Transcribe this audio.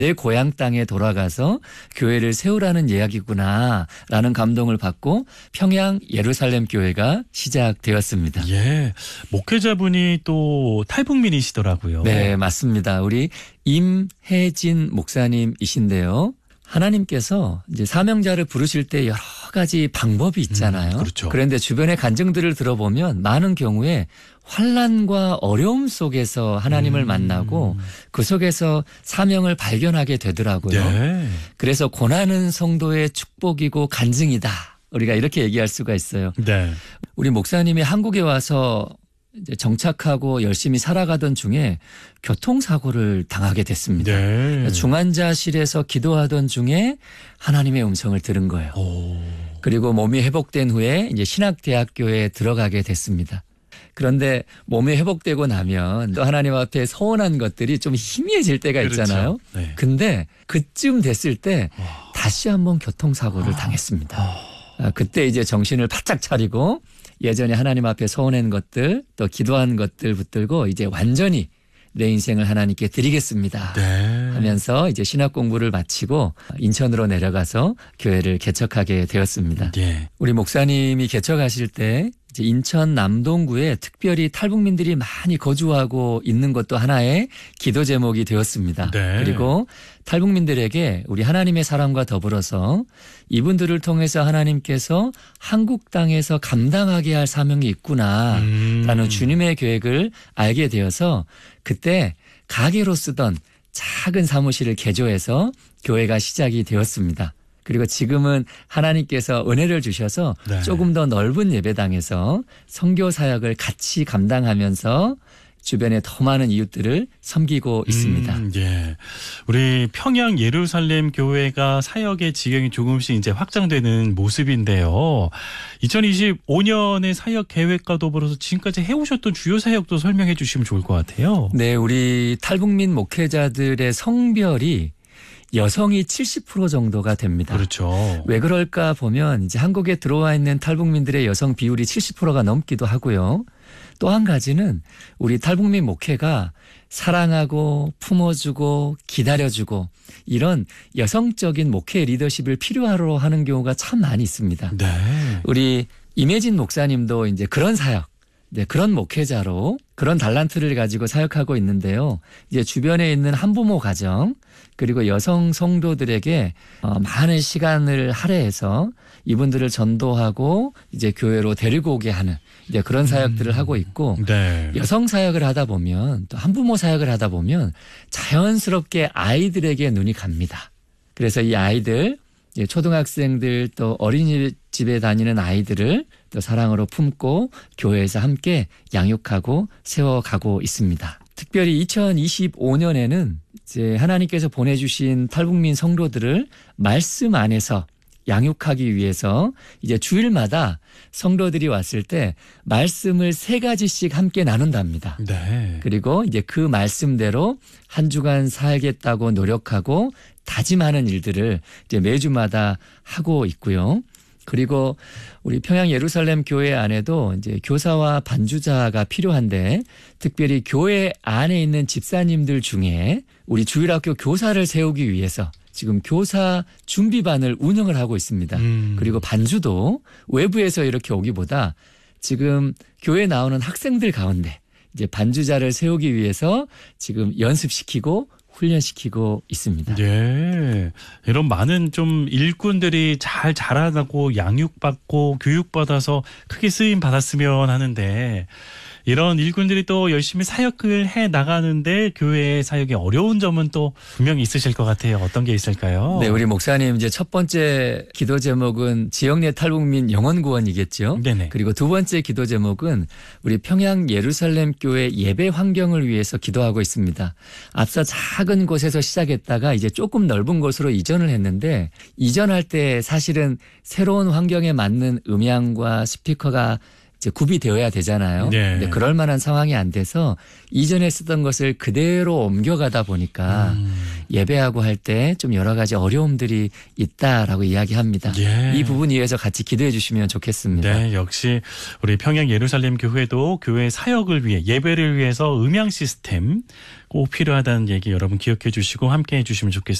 내 고향 땅에 돌아가서 교회를 세우라는 이야기구나라는 감동을 받고 평양 예루살렘 교회가 시작되었습니다. 예, 목회자분이 또 탈북민이시더라고요. 네, 맞습니다. 우리 임혜진 목사님이신데요. 하나님께서 이제 사명자를 부르실 때 여러 가지 방법이 있잖아요. 그렇죠. 그런데 주변의 간증들을 들어보면 많은 경우에 환난과 어려움 속에서 하나님을 만나고 그 속에서 사명을 발견하게 되더라고요. 네. 그래서 고난은 성도의 축복이고 간증이다. 우리가 이렇게 얘기할 수가 있어요. 네. 우리 목사님이 한국에 와서 이제 정착하고 열심히 살아가던 중에 교통사고를 당하게 됐습니다. 네. 중환자실에서 기도하던 중에 하나님의 음성을 들은 거예요. 그리고 몸이 회복된 후에 이제 신학대학교에 들어가게 됐습니다. 그런데 몸이 회복되고 나면 또 하나님 앞에 서운한 것들이 좀 희미해질 때가 있잖아요. 그렇죠. 네. 근데 그쯤 됐을 때 다시 한번 교통사고를 당했습니다. 그때 이제 정신을 바짝 차리고 예전에 하나님 앞에 서원한 것들 또 기도한 것들 붙들고 이제 완전히 내 인생을 하나님께 드리겠습니다 네. 하면서 이제 신학 공부를 마치고 인천으로 내려가서 교회를 개척하게 되었습니다. 예. 우리 목사님이 개척하실 때 이제 인천 남동구에 특별히 탈북민들이 많이 거주하고 있는 것도 하나의 기도 제목이 되었습니다. 네. 그리고 탈북민들에게 우리 하나님의 사랑과 더불어서 이분들을 통해서 하나님께서 한국 땅에서 감당하게 할 사명이 있구나라는 주님의 계획을 알게 되어서 그때 가게로 쓰던 작은 사무실을 개조해서 교회가 시작이 되었습니다. 그리고 지금은 하나님께서 은혜를 주셔서 네. 조금 더 넓은 예배당에서 선교 사역을 같이 감당하면서 주변에 더 많은 이웃들을 섬기고 있습니다. 예. 우리 평양 예루살렘 교회가 사역의 지경이 조금씩 이제 확장되는 모습인데요. 2025년의 사역 계획과 더불어서 지금까지 해오셨던 주요 사역도 설명해 주시면 좋을 것 같아요. 네, 우리 탈북민 목회자들의 성별이 여성이 70% 정도가 됩니다. 그렇죠. 왜 그럴까 보면 이제 한국에 들어와 있는 탈북민들의 여성 비율이 70%가 넘기도 하고요. 또 한 가지는 우리 탈북민 목회가 사랑하고 품어주고 기다려주고 이런 여성적인 목회 리더십을 필요로 하는 경우가 참 많이 있습니다. 네. 우리 임혜진 목사님도 이제 그런 사역, 네, 그런 목회자로 그런 달란트를 가지고 사역하고 있는데요. 이제 주변에 있는 한부모 가정 그리고 여성 성도들에게 많은 시간을 할애해서 이분들을 전도하고 이제 교회로 데리고 오게 하는 이제 그런 사역들을 하고 있고 네. 여성 사역을 하다 보면 또 한부모 사역을 하다 보면 자연스럽게 아이들에게 눈이 갑니다. 그래서 이 아이들 이제 초등학생들 또 어린이집에 다니는 아이들을 또 사랑으로 품고 교회에서 함께 양육하고 세워가고 있습니다. 특별히 2025년에는 이제 하나님께서 보내주신 탈북민 성도들을 말씀 안에서 양육하기 위해서 이제 주일마다 성도들이 왔을 때 말씀을 3가지씩 함께 나눈답니다. 네. 그리고 이제 그 말씀대로 한 주간 살겠다고 노력하고 다짐하는 일들을 이제 매주마다 하고 있고요. 그리고 우리 평양 예루살렘 교회 안에도 이제 교사와 반주자가 필요한데 특별히 교회 안에 있는 집사님들 중에 우리 주일학교 교사를 세우기 위해서 지금 교사 준비반을 운영을 하고 있습니다. 그리고 반주도 외부에서 이렇게 오기보다 지금 교회에 나오는 학생들 가운데 이제 반주자를 세우기 위해서 지금 연습시키고 훈련시키고 있습니다. 예. 이런 많은 좀 일꾼들이 잘 자라나고 양육받고 교육받아서 크게 쓰임 받았으면 하는데 이런 일꾼들이 또 열심히 사역을 해 나가는데 교회의 사역이 어려운 점은 또 분명히 있으실 것 같아요. 어떤 게 있을까요? 네, 우리 목사님 이제 첫 번째 기도 제목은 지역 내 탈북민 영혼 구원이겠죠. 네네. 그리고 두 번째 기도 제목은 우리 평양 예루살렘 교회 예배 환경을 위해서 기도하고 있습니다. 앞서 작은 곳에서 시작했다가 이제 조금 넓은 곳으로 이전을 했는데 이전할 때 사실은 새로운 환경에 맞는 음향과 스피커가 이제 구비되어야 되잖아요. 네. 근데 그럴 만한 상황이 안 돼서 이전에 쓰던 것을 그대로 옮겨가다 보니까 예배하고 할 때 좀 여러 가지 어려움들이 있다라고 이야기합니다. 예. 이 부분 위해서 같이 기도해 주시면 좋겠습니다. 네, 역시 우리 평양 예루살렘 교회도 교회 사역을 위해 예배를 위해서 음향 시스템 꼭 필요하다는 얘기 여러분 기억해 주시고 함께 해 주시면 좋겠습니다.